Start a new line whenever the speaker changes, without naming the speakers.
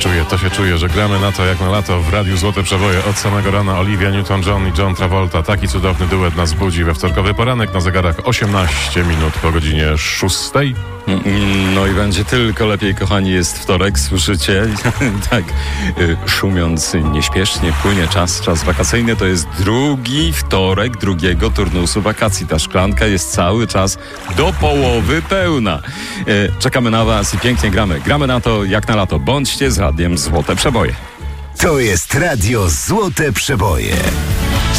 to się czuje, że gramy na to jak na lato w Radiu Złote Przeboje. Od samego rana Olivia Newton-John i John Travolta. Taki cudowny duet nas budzi we wtorkowy poranek, na zegarach 18 minut po godzinie 6.
No i będzie tylko lepiej, kochani, jest wtorek, słyszycie? Tak, szumiąc nieśpiesznie płynie czas wakacyjny. To jest drugi wtorek drugiego turnusu wakacji. Ta szklanka jest cały czas do połowy pełna. Czekamy na was i pięknie gramy. Gramy na to jak na lato. Bądźcie z Radiem Złote Przeboje.
To jest Radio Złote Przeboje.